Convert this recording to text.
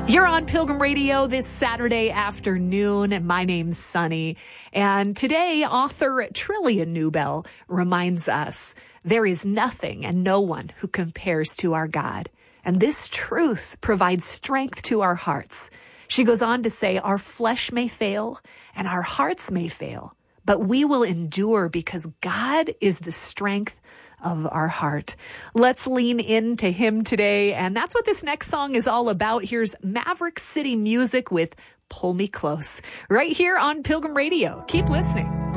You're on Pilgrim Radio this Saturday afternoon, and my name's Sunny. And today, author Trillian Newbell reminds us there is nothing and no one who compares to our God. And this truth provides strength to our hearts. She goes on to say, our flesh may fail and our hearts may fail, but we will endure because God is the strength of our heart. Let's lean into him today. And that's what this next song is all about. Here's Maverick City Music with Pull Me Close right here on Pilgrim Radio. Keep listening.